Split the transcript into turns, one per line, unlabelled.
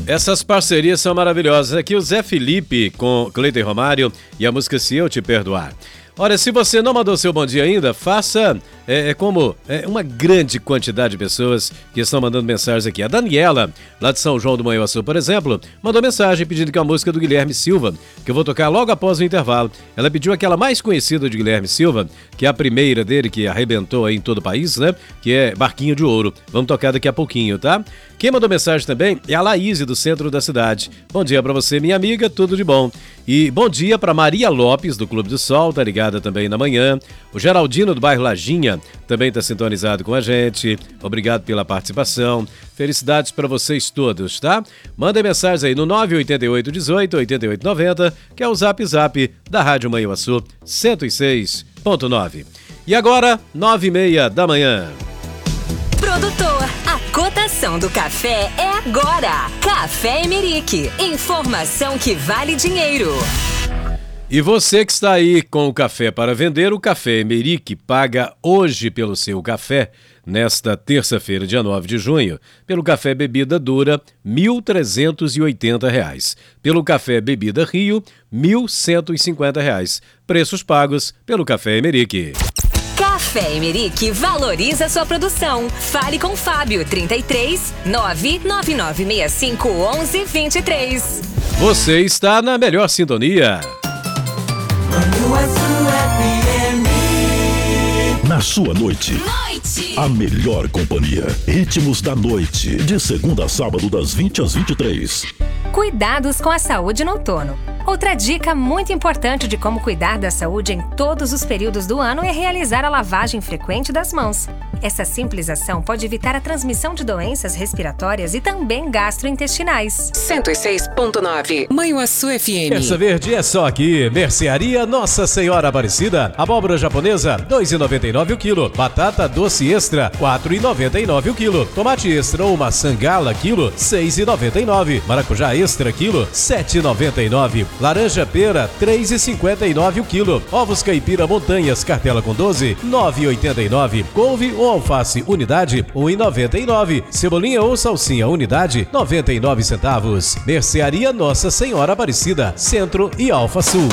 Essas parcerias são maravilhosas. Aqui o Zé Felipe com Cleiton Romário e a música Se Eu Te Perdoar. Olha, se você não mandou seu bom dia ainda, faça como uma grande quantidade de pessoas que estão mandando mensagens aqui. A Daniela, lá de São João do Manhuaçu, por exemplo, mandou mensagem pedindo que a música do Guilherme Silva, que eu vou tocar logo após o intervalo. Ela pediu aquela mais conhecida de Guilherme Silva, que é a primeira dele, que arrebentou aí em todo o país, né? Que é Barquinho de Ouro. Vamos tocar daqui a pouquinho, tá? Quem mandou mensagem também é a Laíse, do centro da cidade. Bom dia pra você, minha amiga, tudo de bom. E bom dia pra Maria Lopes, do Clube do Sol, tá ligada também na manhã. O Geraldino, do bairro Lajinha, também tá sintonizado com a gente. Obrigado pela participação. Felicidades pra vocês todos, tá? Mandem mensagens aí no 988 18 88 90, que é o Zap Zap da Rádio Manhuaçu 106.9. E agora, 9h30 da manhã.
Produtor, a cotação do café é agora. Café Emerick, informação que vale dinheiro.
E você que está aí com o café para vender, o Café Emerick paga hoje pelo seu café, nesta terça-feira, dia 9 de junho, pelo café bebida dura, R$ 1.380. Pelo café bebida Rio, R$ 1.150. Preços pagos pelo Café Emerick.
Café Emerick valoriza sua produção. Fale com Fábio, 33 99965 1123.
Você está na melhor sintonia.
Na sua noite, a melhor companhia. Ritmos da noite, de segunda a sábado, das 20 às 23.
Cuidados com a saúde no outono. Outra dica muito importante de como cuidar da saúde em todos os períodos do ano é realizar a lavagem frequente das mãos. Essa simples ação pode evitar a transmissão de doenças respiratórias e também gastrointestinais.
106.9 Manhuaçu FM.
Terça Verde é só aqui. Mercearia Nossa Senhora Aparecida. Abóbora japonesa, R$ 2,99 o quilo. Batata doce extra, R$ 4,99 o quilo. Tomate extra ou maçã gala, quilo, R$ 6,99. Maracujá extra, quilo, R$ 7,99. Laranja pera, R$ 3,59 o quilo. Ovos caipira montanhas, cartela com 12, R$ 9,89. Couve ou alface, unidade, R$ 1,99. Cebolinha ou salsinha, unidade, 99 centavos. Mercearia Nossa Senhora Aparecida, Centro e Alfa Sul.